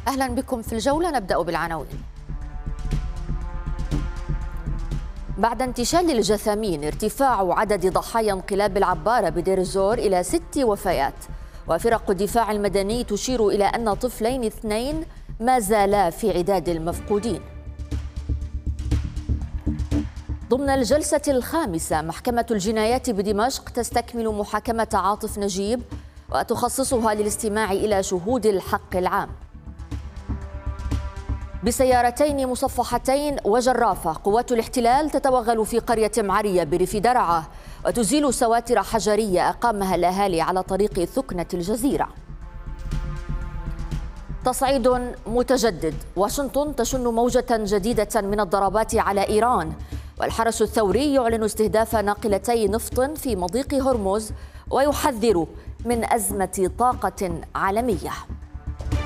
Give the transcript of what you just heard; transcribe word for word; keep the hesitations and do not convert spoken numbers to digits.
أهلا بكم في الجولة. نبدأ بالعناوين. بعد انتشال الجثامين ارتفاع عدد ضحايا انقلاب العبارة بدير الزور إلى ست وفيات، وفرق الدفاع المدني تشير إلى أن طفلين اثنين ما زالا في عداد المفقودين. ضمن الجلسة الخامسة محكمة الجنايات بدمشق تستكمل محاكمة عاطف نجيب وتخصصها للاستماع إلى شهود الحق العام. بسيارتين مصفحتين وجرافة قوات الاحتلال تتوغل في قرية معرية بريف درعا وتزيل سواتر حجرية أقامها الأهالي على طريق ثكنة الجزيرة. تصعيد متجدد، واشنطن تشن موجة جديدة من الضربات على إيران، والحرس الثوري يعلن استهداف ناقلتي نفط في مضيق هرمز ويحذر من أزمة طاقة عالمية.